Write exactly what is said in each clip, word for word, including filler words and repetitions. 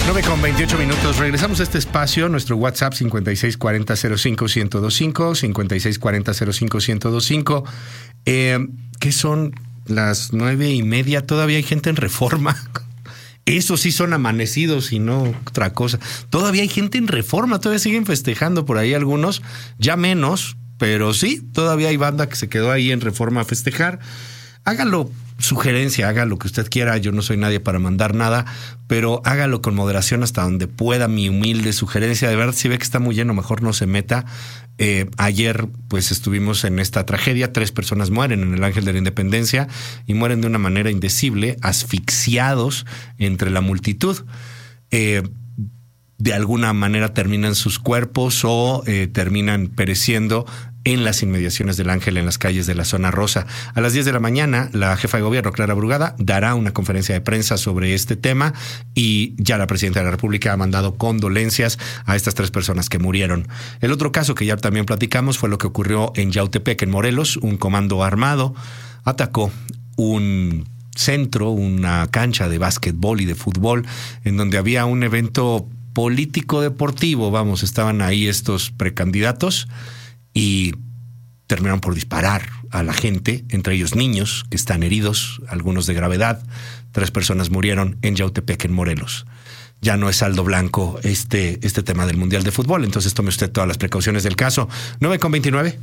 nueve con veintiocho minutos. Regresamos a este espacio. Nuestro WhatsApp cincuenta y seis cuarenta cero cinco ciento veinticinco, cincuenta y seis cuarenta cero cinco ciento veinticinco. Eh, ¿Qué son las nueve y media? Todavía hay gente en Reforma. Eso sí son amanecidos y no otra cosa. Todavía hay gente en Reforma. Todavía siguen festejando por ahí algunos. Ya menos, pero sí, todavía hay banda que se quedó ahí en Reforma a festejar. Hágalo. Sugerencia, haga lo que usted quiera, yo no soy nadie para mandar nada, pero hágalo con moderación hasta donde pueda. Mi humilde sugerencia, de verdad, si ve que está muy lleno, mejor no se meta. Eh, ayer pues estuvimos en esta tragedia, tres personas mueren en el Ángel de la Independencia y mueren de una manera indecible, asfixiados entre la multitud. Eh, de alguna manera terminan sus cuerpos o eh, terminan pereciendo en las inmediaciones del Ángel, en las calles de la zona rosa. A las diez de la mañana, la jefa de gobierno, Clara Brugada, dará una conferencia de prensa sobre este tema y ya la presidenta de la República ha mandado condolencias a estas tres personas que murieron. El otro caso que ya también platicamos fue lo que ocurrió en Yautepec, en Morelos. Un comando armado atacó un centro, una cancha de básquetbol y de fútbol, en donde había un evento político deportivo. Vamos, estaban ahí estos precandidatos y terminaron por disparar a la gente, entre ellos niños que están heridos, algunos de gravedad. Tres personas murieron en Yautepec, en Morelos. Ya no es saldo blanco este, este tema del Mundial de Fútbol, entonces tome usted todas las precauciones del caso. nueve con veintinueve.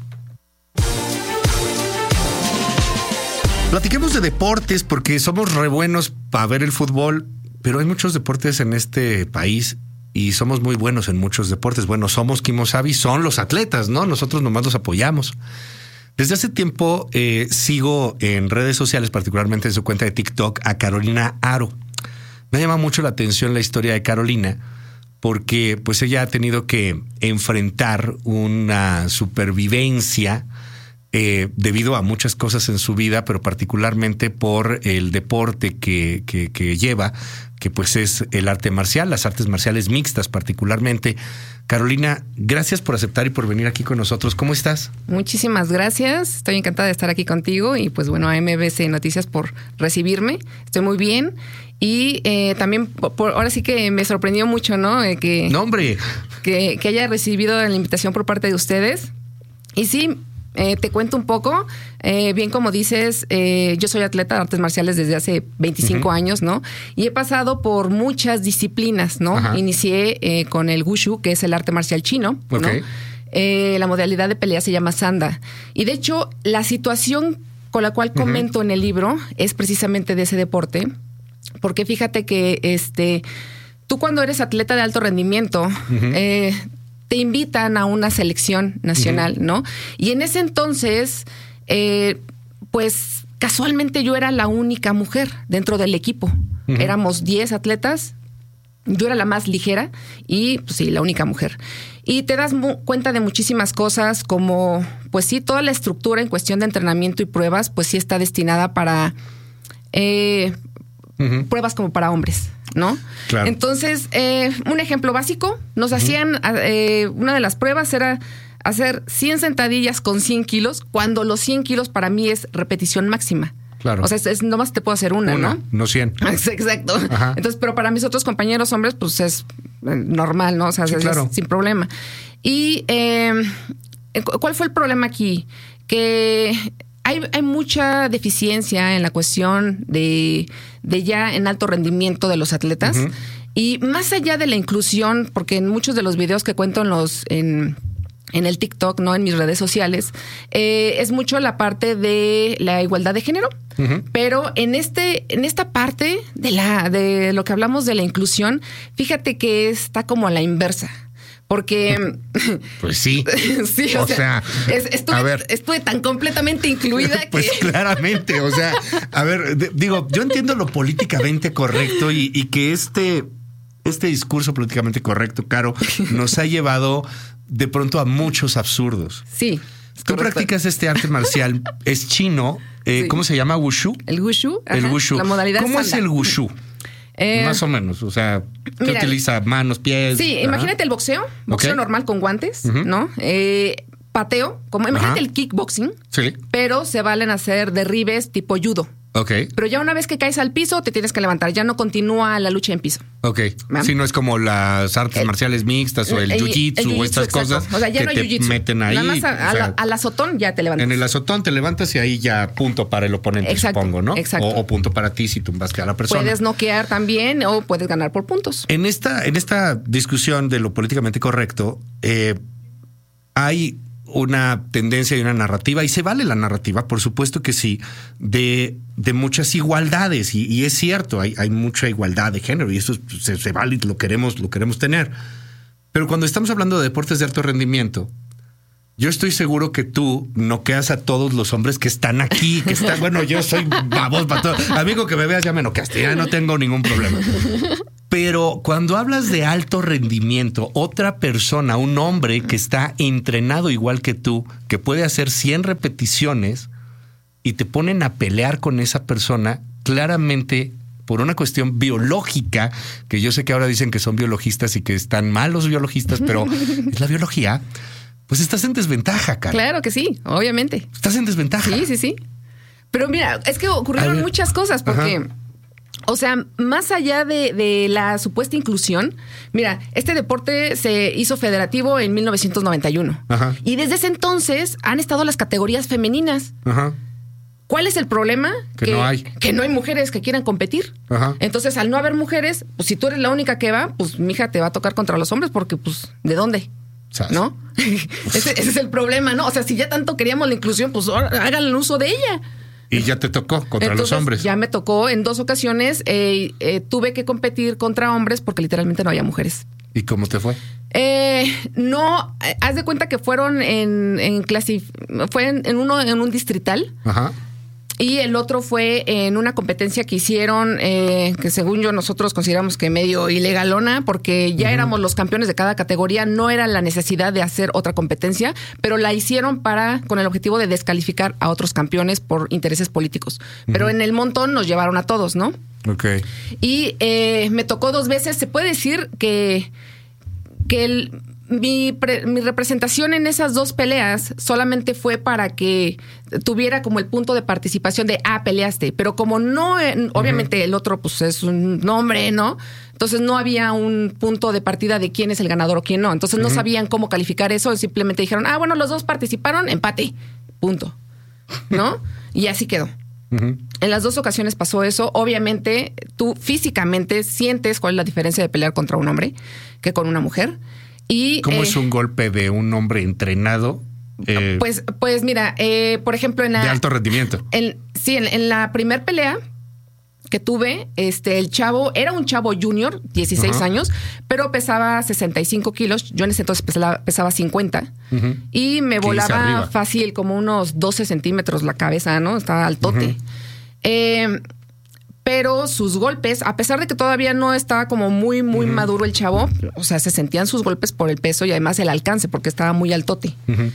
Platiquemos de deportes porque somos re buenos para ver el fútbol, pero hay muchos deportes en este país y somos muy buenos en muchos deportes. Bueno, somos Kimosabi, son los atletas, ¿no? Nosotros nomás los apoyamos. Desde hace tiempo eh, sigo en redes sociales, particularmente en su cuenta de TikTok, a Carolina Aro. Me llama mucho la atención la historia de Carolina porque pues ella ha tenido que enfrentar una supervivencia eh, debido a muchas cosas en su vida, pero particularmente por el deporte que, que, que lleva, que pues es el arte marcial, las artes marciales mixtas particularmente. Carolina, gracias por aceptar y por venir aquí con nosotros. ¿Cómo estás? Muchísimas gracias. Estoy encantada de estar aquí contigo y pues bueno, a M B C Noticias por recibirme. Estoy muy bien. Y eh, también, por, ahora sí que me sorprendió mucho, ¿no? Eh, que, no, hombre. Que, que haya recibido la invitación por parte de ustedes. Y sí, Eh, te cuento un poco, eh, bien como dices, eh, yo soy atleta de artes marciales desde hace veinticinco uh-huh. años, ¿no? Y he pasado por muchas disciplinas, ¿no? Uh-huh. Inicié eh, con el Wushu, que es el arte marcial chino, okay. ¿no? Eh, la modalidad de pelea se llama Sanda. Y de hecho, la situación con la cual comento uh-huh. en el libro es precisamente de ese deporte, porque fíjate que este, tú cuando eres atleta de alto rendimiento, uh-huh. eh, te invitan a una selección nacional, uh-huh. ¿no? Y en ese entonces, eh, pues casualmente yo era la única mujer dentro del equipo. Uh-huh. Éramos diez atletas, yo era la más ligera y, pues sí, la única mujer. Y te das mu- cuenta de muchísimas cosas, como, pues sí, toda la estructura en cuestión de entrenamiento y pruebas, pues sí está destinada para eh, uh-huh. pruebas como para hombres, ¿no? Claro. Entonces, eh, un ejemplo básico, nos uh-huh. hacían, eh, una de las pruebas era hacer cien sentadillas con cien kilos, cuando los cien kilos para mí es repetición máxima. Claro. O sea, es, es, nomás te puedo hacer una, una ¿no? No cien. Exacto. Ajá. Entonces, pero para mis otros compañeros hombres, pues es normal, ¿no? O sea, sí, es, claro. es sin problema. Y, eh, ¿cuál fue el problema aquí? Que Hay, hay mucha deficiencia en la cuestión de, de ya en alto rendimiento de los atletas. Uh-huh. Y más allá de la inclusión, porque en muchos de los videos que cuento en los en, en el TikTok, no en mis redes sociales, eh, es mucho la parte de la igualdad de género. Uh-huh. Pero en este, en esta parte de la, de lo que hablamos de la inclusión, fíjate que está como a la inversa. Porque... Pues sí. sí o, o sea, sea es, estuve, a ver, estuve tan completamente incluida que... Pues claramente, o sea, a ver, de, digo, yo entiendo lo políticamente correcto y, y que este, este discurso políticamente correcto, Caro, nos ha llevado de pronto a muchos absurdos. Sí. Tú correcto. Practicas este arte marcial, es chino, eh, sí. ¿Cómo se llama? ¿Wushu? El Wushu. El ajá, Wushu. La modalidad ¿Cómo Sanda. es el Wushu? Eh, Más o menos, o sea, ¿qué mira, utiliza? Manos, pies. Sí, ajá. Imagínate el boxeo, boxeo okay. normal con guantes, uh-huh. ¿no? Eh, pateo, como imagínate ajá. el kickboxing, sí. pero se valen hacer derribes tipo judo. Ok. Pero ya una vez que caes al piso, te tienes que levantar. Ya no continúa la lucha en piso. Ok. ¿Vean? Si no es como las artes El- marciales mixtas o el, el- jiu-jitsu el o jiu-jitsu, estas exacto. cosas O sea, ya que no hay te jiu-jitsu. meten ahí. Nada más a- a o sea, la- al azotón ya te levantas. en el azotón te levantas y ahí ya punto para el oponente, Exacto, supongo, ¿no? exacto. O, o punto para ti si tumbaste a la persona. Puedes noquear también o puedes ganar por puntos. En esta, en esta discusión de lo políticamente correcto, eh, hay una tendencia y una narrativa, y se vale la narrativa, por supuesto que sí, de, de muchas igualdades, y, y es cierto, hay, hay mucha igualdad de género, y eso se, se vale, lo queremos, lo queremos tener. Pero cuando estamos hablando de deportes de alto rendimiento, yo estoy seguro que tú noqueas a todos los hombres que están aquí, que están, bueno, yo soy babos para todo. Amigo, que me veas, ya me noqueaste, ya no tengo ningún problema. Pero cuando hablas de alto rendimiento, otra persona, un hombre que está entrenado igual que tú, que puede hacer cien repeticiones y te ponen a pelear con esa persona, claramente por una cuestión biológica, que yo sé que ahora dicen que son biologistas y que están mal los biologistas, pero es la biología, pues estás en desventaja, cara. Claro que sí, obviamente. Estás en desventaja. Sí, sí, sí. Pero mira, es que ocurrieron ver. muchas cosas porque... Ajá. O sea, más allá de, de la supuesta inclusión, mira, este deporte se hizo federativo en mil novecientos noventa y uno. Ajá. Y desde ese entonces han estado las categorías femeninas. Ajá. ¿Cuál es el problema? Que no hay. Que no hay mujeres que quieran competir. Ajá. Entonces, al no haber mujeres, pues si tú eres la única que va, pues mija, te va a tocar contra los hombres porque, pues, ¿de dónde? Sas. ¿No? ese, ese es el problema, ¿no? O sea, si ya tanto queríamos la inclusión, pues ahora hagan uso de ella. Y ya te tocó contra Entonces, los hombres. Ya me tocó en dos ocasiones. Eh, eh, tuve que competir contra hombres porque literalmente no había mujeres. ¿Y cómo te fue? Eh, no, eh, haz de cuenta que fueron en, en clasif fue en, en uno en un distrital. Ajá. Y el otro fue en una competencia que hicieron, eh, que según yo nosotros consideramos que medio ilegalona, porque ya uh-huh. éramos los campeones de cada categoría, no era la necesidad de hacer otra competencia, pero la hicieron para con el objetivo de descalificar a otros campeones por intereses políticos. Uh-huh. Pero en el montón nos llevaron a todos, ¿no? Ok. Y eh, me tocó dos veces. Se puede decir que, que el... Mi, pre, mi representación en esas dos peleas solamente fue para que tuviera como el punto de participación de, ah, peleaste. Pero como no, eh, obviamente uh-huh. el otro pues es un nombre, ¿no? Entonces no había un punto de partida de quién es el ganador o quién no. Entonces uh-huh. no sabían cómo calificar eso. Simplemente dijeron, ah, bueno, los dos participaron, empate, punto. ¿No? Y así quedó. Uh-huh. En las dos ocasiones pasó eso. Obviamente tú físicamente sientes cuál es la diferencia de pelear contra un hombre que con una mujer. Y, ¿Cómo eh, es un golpe de un hombre entrenado? Eh, pues, pues mira, eh, por ejemplo, en la... De alto rendimiento. En, sí, en, en la primer pelea que tuve, este, el chavo, era un chavo junior, dieciséis uh-huh. años, pero pesaba sesenta y cinco kilos. Yo en ese entonces pesaba, pesaba cincuenta. Uh-huh. Y me volaba fácil, como unos doce centímetros la cabeza, ¿no? Estaba altote. Uh-huh. Eh... Pero sus golpes, a pesar de que todavía no estaba como muy, muy uh-huh. maduro el chavo, o sea, se sentían sus golpes por el peso y además el alcance, porque estaba muy altote. Uh-huh.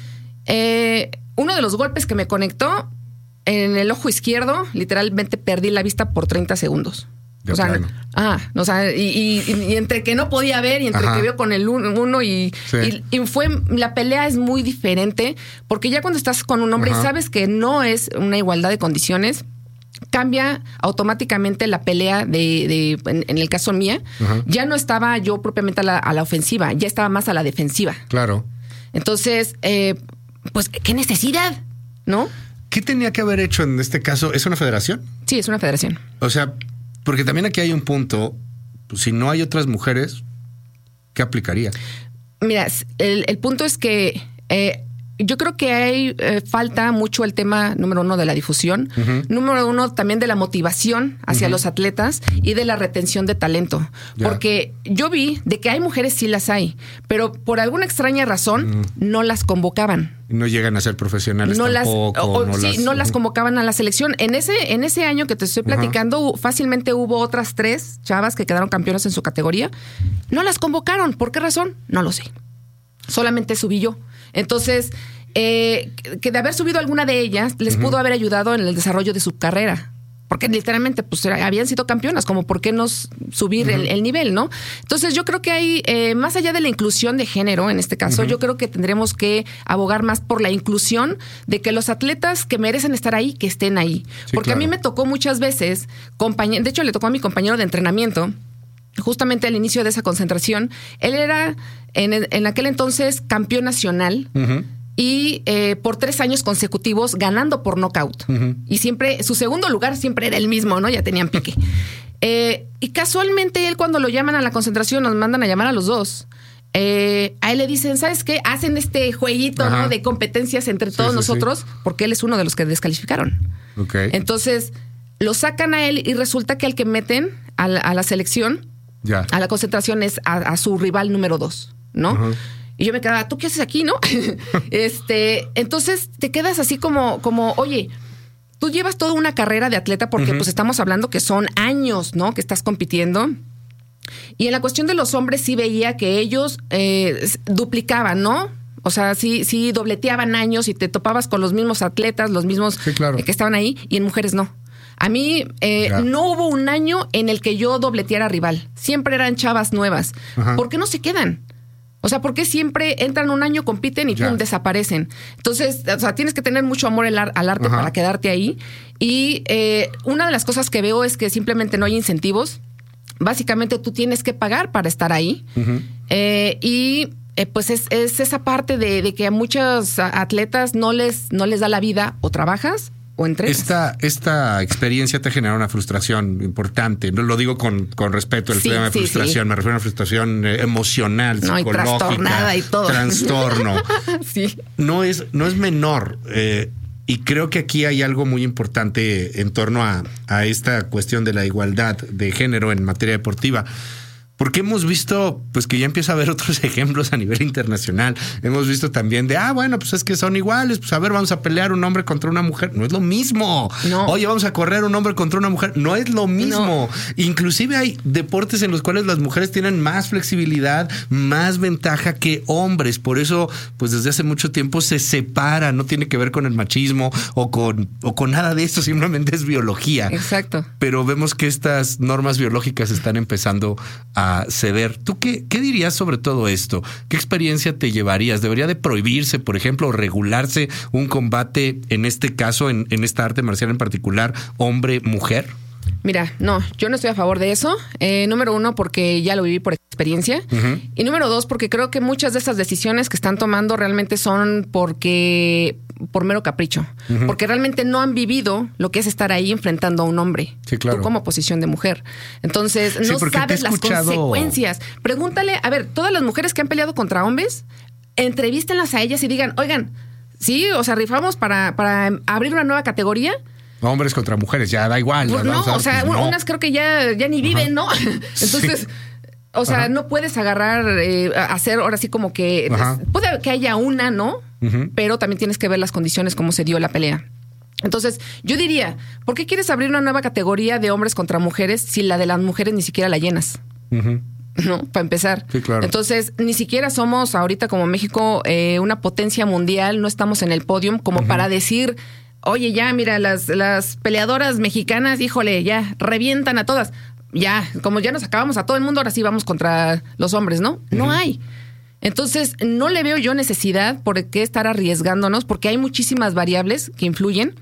Eh, uno de los golpes que me conectó en el ojo izquierdo, literalmente perdí la vista por treinta segundos. De o sea, plano. ah, o sea, y, y, y entre que no podía ver y entre Ajá. que veo con el uno y, sí. y, y fue, la pelea es muy diferente, porque ya cuando estás con un hombre Ajá. y sabes que no es una igualdad de condiciones, cambia automáticamente la pelea de, de en, en el caso mía. Uh-huh. Ya no estaba yo propiamente a la, a la ofensiva, ya estaba más a la defensiva. Claro. Entonces, eh, pues, ¿qué necesidad? ¿No? ¿Qué tenía que haber hecho en este caso? ¿Es una federación? Sí, es una federación. O sea, porque también aquí hay un punto, pues, si no hay otras mujeres, ¿qué aplicaría? Mira, el, el punto es que... Eh, Yo creo que hay eh, falta mucho el tema número uno de la difusión, uh-huh. número uno también de la motivación hacia uh-huh. los atletas y de la retención de talento. Yeah. Porque yo vi de que hay mujeres, sí las hay, pero por alguna extraña razón uh-huh. no las convocaban. No llegan a ser profesionales no tampoco. Las, o, no, sí, las, no uh-huh. las convocaban a la selección. En ese, en ese año que te estoy platicando, uh-huh. fácilmente hubo otras tres chavas que quedaron campeonas en su categoría. No las convocaron. ¿Por qué razón? No lo sé. Solamente subí yo. Entonces, eh, que de haber subido alguna de ellas, les uh-huh. pudo haber ayudado en el desarrollo de su carrera. porque literalmente pues habían sido campeonas, como por qué no subir uh-huh. el, el nivel, ¿no? Entonces yo creo que hay, eh, más allá de la inclusión de género, en este caso, uh-huh. yo creo que tendremos que abogar más por la inclusión de que los atletas que merecen estar ahí, que estén ahí. Sí, porque claro. a mí me tocó muchas veces, compañe- de hecho le tocó a mi compañero de entrenamiento, justamente al inicio de esa concentración, él era en, en aquel entonces campeón nacional, uh-huh. y eh, por tres años consecutivos ganando por nocaut. Uh-huh. Y siempre, su segundo lugar siempre era el mismo, ¿no? Ya tenían pique. eh, y casualmente él, cuando lo llaman a la concentración, nos mandan a llamar a los dos. Eh, a él le dicen, ¿sabes qué? Hacen este jueguito, ¿no? De competencias entre todos sí, sí, nosotros, sí. porque él es uno de los que descalificaron. Okay. Entonces, lo sacan a él y resulta que al que meten a la, a la selección, ya. a la concentración, es a, a su rival número dos, ¿no? Uh-huh. Y yo me quedaba, ¿tú qué haces aquí, no? este, entonces te quedas así como, como, oye, tú llevas toda una carrera de atleta porque uh-huh. pues estamos hablando que son años, ¿no? Que estás compitiendo. Y en la cuestión de los hombres sí veía que ellos eh, duplicaban, ¿no? O sea, sí, sí dobleteaban años y te topabas con los mismos atletas, los mismos sí, claro. eh, que estaban ahí, y en mujeres no. A mí eh, no hubo un año en el que yo dobleteara rival. Siempre eran chavas nuevas. Uh-huh. ¿Por qué no se quedan? O sea, ¿por qué siempre entran un año, compiten y ya. pum, desaparecen? Entonces, o sea, tienes que tener mucho amor al, al arte Ajá. para quedarte ahí. Y eh, una de las cosas que veo es que simplemente no hay incentivos. Básicamente tú tienes que pagar para estar ahí. Uh-huh. Eh, y eh, pues es, es esa parte de, de que a muchos atletas no les, no les da la vida, o trabajas o entrenas. Esta, esta experiencia te genera una frustración importante. No lo digo con, con respeto al sí, tema de sí, frustración. Sí. Me refiero a una frustración emocional, no, psicológica. Y trastornada y todo. Trastorno. sí. No es, no es menor. Eh, y creo que aquí hay algo muy importante en torno a, a esta cuestión de la igualdad de género en materia deportiva. Porque hemos visto, pues, que ya empieza a haber otros ejemplos a nivel internacional. Hemos visto también de, ah, bueno, pues es que son iguales. Pues a ver, vamos a pelear un hombre contra una mujer. No es lo mismo. No. Oye, vamos a correr un hombre contra una mujer. No es lo mismo. No. Inclusive hay deportes en los cuales las mujeres tienen más flexibilidad, más ventaja que hombres. Por eso, pues desde hace mucho tiempo se separa. No tiene que ver con el machismo o con, o con nada de esto. Simplemente es biología. Exacto. Pero vemos que estas normas biológicas están empezando a a ceder. ¿Tú qué, qué dirías sobre todo esto? ¿Qué experiencia te llevarías? ¿Debería de prohibirse, por ejemplo, o regularse un combate, en este caso, en, en esta arte marcial en particular, hombre-mujer? Mira, no, yo no estoy a favor de eso. Eh, número uno, porque ya lo viví por experiencia. Uh-huh. Y número dos, porque creo que muchas de estas decisiones que están tomando realmente son porque por mero capricho. Uh-huh. Porque realmente no han vivido lo que es estar ahí enfrentando a un hombre. Sí, claro. Tú como posición de mujer. Entonces, no sí, sabes las consecuencias. Pregúntale, a ver, todas las mujeres que han peleado contra hombres, entrevístenlas a ellas y digan, oigan, sí, o sea, rifamos para, para abrir una nueva categoría. Hombres contra mujeres, ya da igual. Pues no, o sea, pues no. unas creo que ya, ya ni viven, ¿no? Entonces, sí. o sea, Ajá. no puedes agarrar, eh, hacer ahora sí como que... Ajá. Puede que haya una, ¿no? Uh-huh. Pero también tienes que ver las condiciones, cómo se dio la pelea. Entonces, yo diría, ¿por qué quieres abrir una nueva categoría de hombres contra mujeres si la de las mujeres ni siquiera la llenas? Uh-huh. No, para empezar. Sí, claro. Entonces, ni siquiera somos ahorita como México eh, una potencia mundial, no estamos en el podio como uh-huh. para decir... Oye, ya, mira, las, las peleadoras mexicanas, híjole, ya, revientan a todas. Ya, como ya nos acabamos a todo el mundo, ahora sí vamos contra los hombres, ¿no? No uh-huh. hay. Entonces, no le veo yo necesidad por qué estar arriesgándonos, porque hay muchísimas variables que influyen.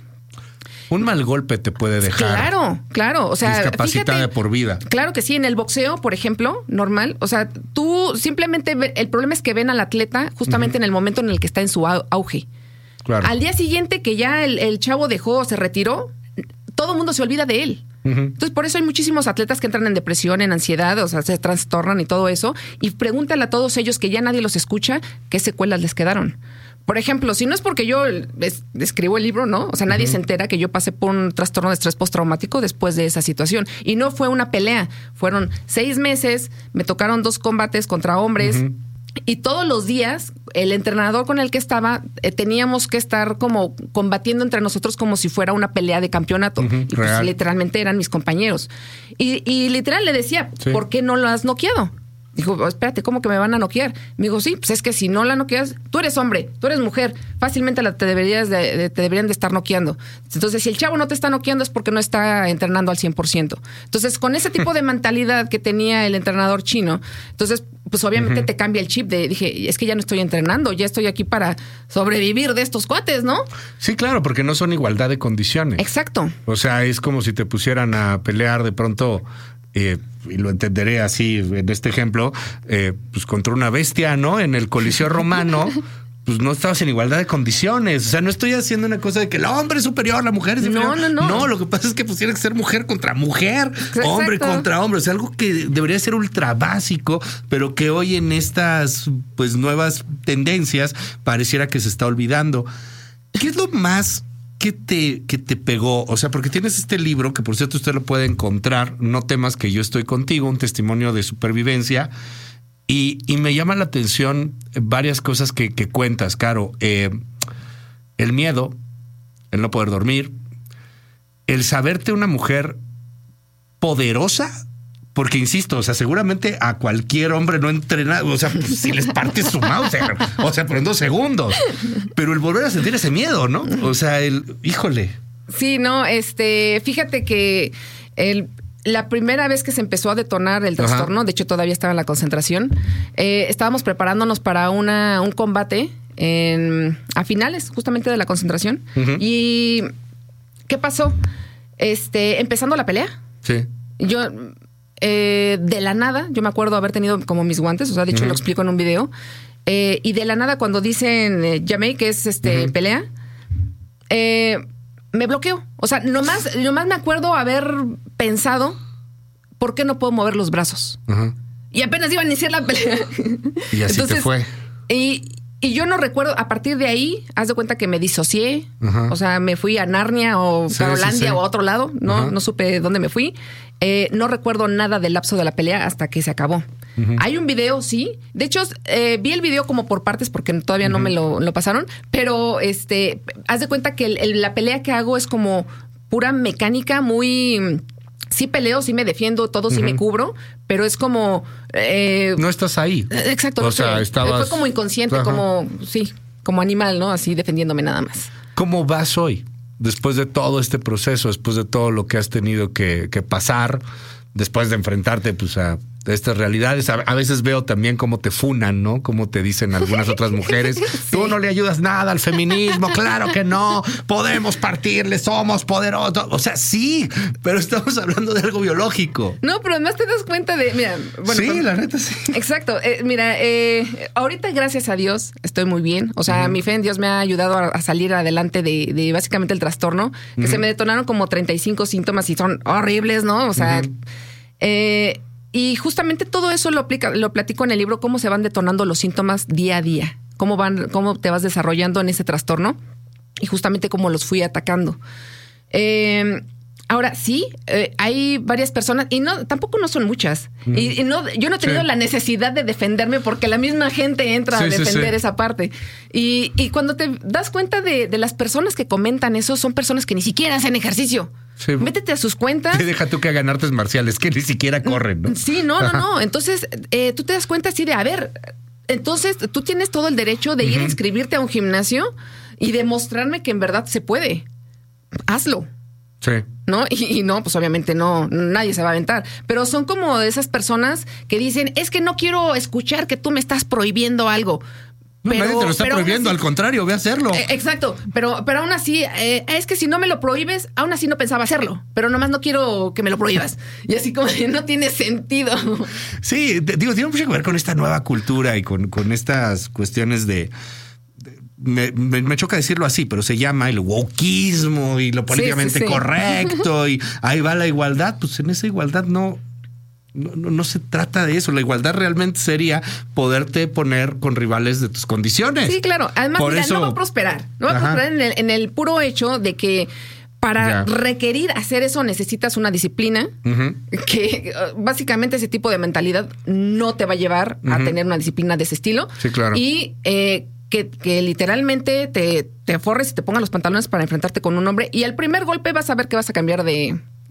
Un mal golpe te puede dejar. Claro, claro. O sea, discapacitada de por vida. Claro que sí. En el boxeo, por ejemplo, normal. O sea, tú simplemente, el problema es que ven al atleta justamente uh-huh. en el momento en el que está en su auge. Claro. Al día siguiente que ya el, el chavo dejó, se retiró, todo el mundo se olvida de él. Uh-huh. Entonces, por eso hay muchísimos atletas que entran en depresión, en ansiedad, o sea, se trastornan y todo eso. Y pregúntale a todos ellos que ya nadie los escucha, qué secuelas les quedaron. Por ejemplo, si no es porque yo es, escribo el libro, ¿no? O sea, nadie uh-huh. se entera que yo pasé por un trastorno de estrés postraumático después de esa situación. Y no fue una pelea, fueron seis meses, me tocaron dos combates contra hombres. Uh-huh. Y todos los días, el entrenador con el que estaba, eh, teníamos que estar como combatiendo entre nosotros como si fuera una pelea de campeonato. Uh-huh, y pues, literalmente eran mis compañeros. Y, y literal le decía, sí. ¿por qué no lo has noqueado? Dijo, oh, espérate, ¿cómo que me van a noquear? Me dijo, sí, pues es que si no la noqueas, tú eres hombre, tú eres mujer, fácilmente la, te, deberías de, de, te deberían de estar noqueando. Entonces, si el chavo no te está noqueando es porque no está entrenando al cien por ciento. Entonces, con ese tipo de mentalidad que tenía el entrenador chino, entonces, pues obviamente uh-huh. te cambia el chip de, dije, es que ya no estoy entrenando, ya estoy aquí para sobrevivir de estos cuates, ¿no? Sí, claro, porque no son igualdad de condiciones. Exacto. O sea, es como si te pusieran a pelear de pronto... Eh, y lo entenderé así en este ejemplo, eh, pues contra una bestia, ¿no? En el Coliseo Romano, pues no estabas en igualdad de condiciones. O sea, no estoy haciendo una cosa de que el hombre es superior, la mujer es superior. No, no, no. No, lo que pasa es que pues tiene que ser mujer contra mujer, Exacto. hombre contra hombre. O sea, algo que debería ser ultra básico, pero que hoy en estas pues nuevas tendencias pareciera que se está olvidando. ¿Qué es lo más que te, que te pegó? O sea, porque tienes este libro, que por cierto usted lo puede encontrar, No temas que yo estoy contigo, un testimonio de supervivencia, y, y me llama la atención varias cosas que, que cuentas, Caro. Eh, el miedo, el no poder dormir, el saberte una mujer poderosa, porque insisto, o sea, seguramente a cualquier hombre no entrenado, o sea, pues, si les partes su mouse, o sea, pero en dos segundos. Pero el volver a sentir ese miedo, ¿no? O sea, el, híjole. Sí, no, este, fíjate que el, la primera vez que se empezó a detonar el trastorno, Ajá. de hecho todavía estaba en la concentración, eh, estábamos preparándonos para una, un combate en, a finales justamente de la concentración. Uh-huh. Y ¿qué pasó? Este, empezando la pelea. Sí. Yo... Eh, de la nada, yo me acuerdo haber tenido como mis guantes, o sea, de hecho uh-huh. lo explico en un video, eh, y de la nada cuando dicen eh, llamé, que es este uh-huh. pelea, eh, me bloqueo. O sea, nomás, nomás me acuerdo haber pensado, ¿por qué no puedo mover los brazos? Uh-huh. Y apenas iba a iniciar la pelea. Y así Entonces, te fue. Y, y yo no recuerdo, a partir de ahí, haz de cuenta que me disocié, uh-huh. o sea, me fui a Narnia o sí, Carolandia sí, sí. o a otro lado, no, uh-huh. no supe dónde me fui. Eh, no recuerdo nada del lapso de la pelea hasta que se acabó. Uh-huh. Hay un video, sí. De hecho, eh, vi el video como por partes porque todavía uh-huh. no me lo, lo pasaron. Pero este, haz de cuenta que el, el, la pelea que hago es como pura mecánica, muy... Sí peleo, sí me defiendo, todo sí uh-huh. me cubro, pero es como... Eh, no estás ahí. Exacto. O sea, sé, estabas... Fue como inconsciente, uh-huh. como... Sí, como animal, ¿no? Así defendiéndome nada más. ¿Cómo vas hoy? Después de todo este proceso, después de todo lo que has tenido que, que pasar, después de enfrentarte pues a estas realidades, a, a veces veo también cómo te funan, ¿no? Cómo te dicen algunas otras mujeres, sí. Tú no le ayudas nada al feminismo, claro que no, podemos partirle, somos poderosos. O sea, sí, pero estamos hablando de algo biológico. No, pero además te das cuenta de, mira, bueno, sí, pues, la neta sí. Exacto, eh, mira, eh, ahorita gracias a Dios estoy muy bien, o sea, uh-huh. mi fe en Dios me ha ayudado a, a salir adelante de, de básicamente el trastorno, que uh-huh. se me detonaron como treinta y cinco síntomas y son horribles, ¿no? O sea, uh-huh. eh... Y justamente todo eso lo, aplica, lo platico en el libro, cómo se van detonando los síntomas día a día, cómo van, cómo te vas desarrollando en ese trastorno y justamente cómo los fui atacando. Eh, ahora, sí, eh, hay varias personas, y no, tampoco no son muchas. Mm. Y, y no, yo no he tenido sí. la necesidad de defenderme porque la misma gente entra sí, a defender sí, sí. esa parte. Y, y cuando te das cuenta de, de las personas que comentan eso, son personas que ni siquiera hacen ejercicio. Sí. Métete a sus cuentas. Y deja tú que hagan artes marciales, que ni siquiera corren, ¿no? Sí, no, no, no. Entonces, eh, tú te das cuenta así de, a ver, entonces tú tienes todo el derecho de uh-huh. ir a inscribirte a un gimnasio y demostrarme que en verdad se puede. Hazlo. Sí. ¿No? Y, y no, pues obviamente no, nadie se va a aventar. Pero son como esas personas que dicen, es que no quiero escuchar que tú me estás prohibiendo algo. No, pero, nadie te lo está prohibiendo, así, al contrario, ve a hacerlo. Eh, exacto, pero, pero aún así, eh, es que si no me lo prohíbes, aún así no pensaba hacerlo, pero nomás no quiero que me lo prohíbas. Y así como que no tiene sentido. Sí, te, digo, tiene mucho que ver con esta nueva cultura y con, con estas cuestiones de... de me, me, me choca decirlo así, pero se llama el wokeismo y lo políticamente sí, sí, sí. correcto y ahí va la igualdad. Pues en esa igualdad no... No, no, no se trata de eso. La igualdad realmente sería poderte poner con rivales de tus condiciones. Sí, claro. Además, mira, eso... no va a prosperar. No va Ajá. a prosperar en el, en el puro hecho de que para ya. requerir hacer eso necesitas una disciplina uh-huh. que básicamente ese tipo de mentalidad no te va a llevar uh-huh. a tener una disciplina de ese estilo. Sí, claro. Y eh, que, que literalmente te, te forres y te pongas los pantalones para enfrentarte con un hombre y al primer golpe vas a ver que vas a cambiar de...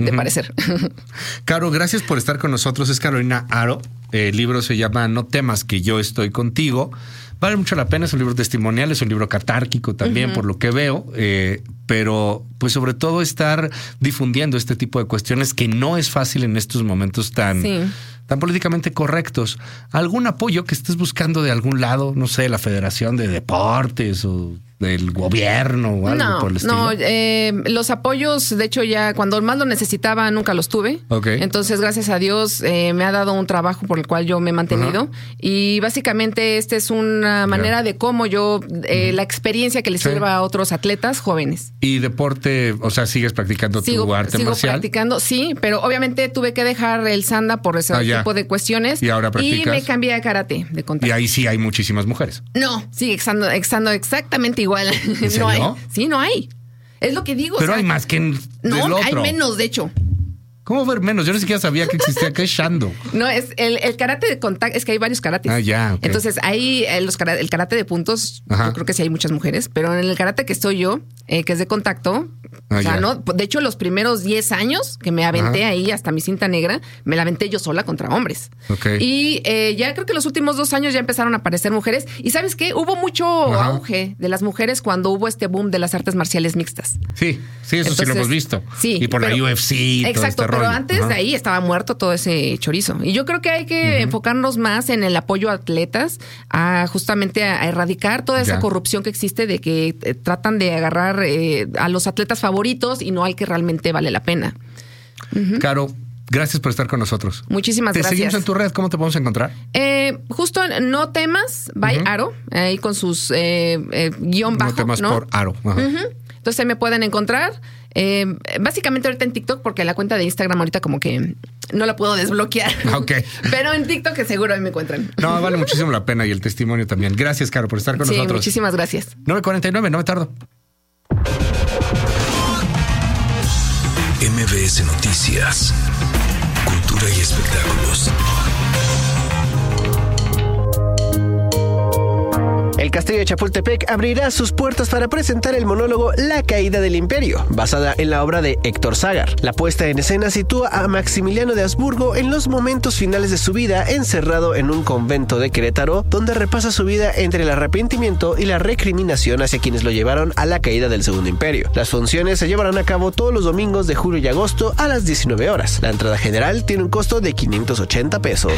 de Ujú. parecer. Caro, gracias por estar con nosotros. Es Carolina Aro. El libro se llama No temas que yo estoy contigo. Vale mucho la pena, es un libro testimonial, es un libro catárquico también, uh-huh. por lo que veo, eh, pero pues sobre todo estar difundiendo este tipo de cuestiones que no es fácil en estos momentos tan, sí. tan políticamente correctos. ¿Algún apoyo que estés buscando de algún lado? No sé, la Federación de Deportes o del gobierno o algo no, por el estilo. No, eh, los apoyos, de hecho, ya cuando más lo necesitaba, nunca los tuve. Okay. Entonces, gracias a Dios, eh, me ha dado un trabajo por el cual yo me he mantenido. Uh-huh. Y básicamente, esta es una manera yeah. de cómo yo, eh, uh-huh. la experiencia que les sí. sirva a otros atletas jóvenes. ¿Y deporte, o sea, sigues practicando sigo, tu arte sigo marcial? Sigo practicando, sí, pero obviamente tuve que dejar el sanda por ese ah, tipo de cuestiones. ¿Y ahora practicas? Y me cambié a karate de contacto. Y ahí sí hay muchísimas mujeres. No, sigue estando, estando exactamente igual. ¿En serio? No hay. Sí, no hay. Es lo que digo. Pero o sea, hay más que en no, del otro. Hay menos, de hecho. ¿Cómo ver menos? Yo ni siquiera sabía que existía. ¿Qué es Shando? No, es el, el karate de contacto. Es que hay varios karates. Ah, ya. Okay. Entonces, hay los, el karate de puntos. Ajá. Yo creo que sí hay muchas mujeres. Pero en el karate que estoy yo, eh, que es de contacto. Ah, o sea, ya. no. De hecho, los primeros diez años que me aventé Ajá. ahí hasta mi cinta negra, me la aventé yo sola contra hombres. Okay. Y eh, ya creo que los últimos dos años ya empezaron a aparecer mujeres. Y ¿sabes qué? Hubo mucho Ajá. auge de las mujeres cuando hubo este boom de las artes marciales mixtas. Sí, sí, eso Entonces, sí lo hemos visto. Sí. Y por pero, la U F C y exacto, todo este pero rollo. antes Ajá. de ahí estaba muerto todo ese chorizo. Y yo creo que hay que uh-huh. enfocarnos más en el apoyo a atletas, a justamente a, a erradicar toda esa ya. corrupción que existe de que eh, tratan de agarrar eh, a los atletas favoritos y no al que realmente vale la pena. Uh-huh. Caro, gracias por estar con nosotros. Muchísimas ¿Te gracias. ¿Te seguimos en tu red? ¿Cómo te podemos encontrar? Eh, justo en No Temas by uh-huh. Aro, ahí con sus eh, eh, guión bajo. No Temas ¿no? por Aro. Uh-huh. Uh-huh. Entonces ahí me pueden encontrar. Eh, básicamente ahorita en TikTok, porque la cuenta de Instagram ahorita como que no la puedo desbloquear. Ok. Pero en TikTok que seguro ahí me encuentran. No, vale muchísimo la pena y el testimonio también. Gracias, Caro, por estar con sí, nosotros. Muchísimas gracias. nueve cuarenta y nueve, no me tardo. M B S Noticias, cultura y espectáculos. El Castillo de Chapultepec abrirá sus puertas para presentar el monólogo La Caída del Imperio, basada en la obra de Héctor Ságar. La puesta en escena sitúa a Maximiliano de Habsburgo en los momentos finales de su vida, encerrado en un convento de Querétaro, donde repasa su vida entre el arrepentimiento y la recriminación hacia quienes lo llevaron a la caída del Segundo Imperio. Las funciones se llevarán a cabo todos los domingos de julio y agosto a las diecinueve horas. La entrada general tiene un costo de quinientos ochenta pesos.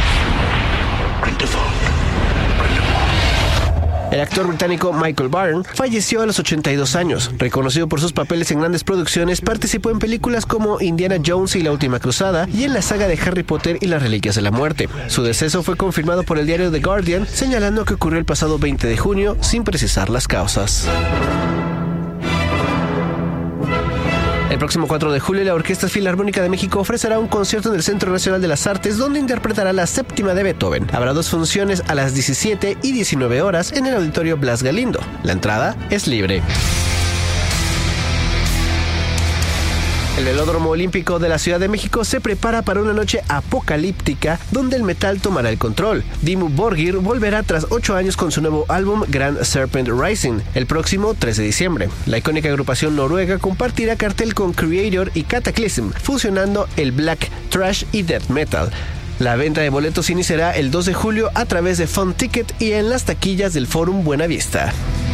El actor británico Michael Byrne falleció a los ochenta y dos años. Reconocido por sus papeles en grandes producciones, participó en películas como Indiana Jones y la Última Cruzada y en la saga de Harry Potter y las Reliquias de la Muerte. Su deceso fue confirmado por el diario The Guardian, señalando que ocurrió el pasado veinte de junio sin precisar las causas. El próximo cuatro de julio, la Orquesta Filarmónica de México ofrecerá un concierto en el Centro Nacional de las Artes, donde interpretará la séptima de Beethoven. Habrá dos funciones a las diecisiete y diecinueve horas en el Auditorio Blas Galindo. La entrada es libre. El Velódromo Olímpico de la Ciudad de México se prepara para una noche apocalíptica donde el metal tomará el control. Dimmu Borgir volverá tras ocho años con su nuevo álbum Grand Serpent Rising, el próximo tres de diciembre. La icónica agrupación noruega compartirá cartel con Creator y Cataclysm, fusionando el black, thrash y death metal. La venta de boletos iniciará el dos de julio a través de Fun Ticket y en las taquillas del Fórum Buenavista.